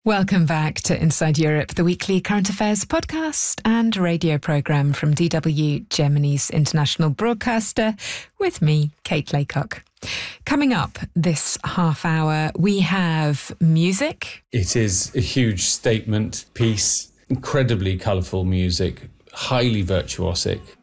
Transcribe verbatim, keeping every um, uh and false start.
Welcome back to Inside Europe, the weekly current affairs podcast and radio programme from D W, Germany's international broadcaster, with me, Kate Laycock. Coming up this half hour, we have music. It is a huge statement piece, incredibly colourful music, highly virtuosic.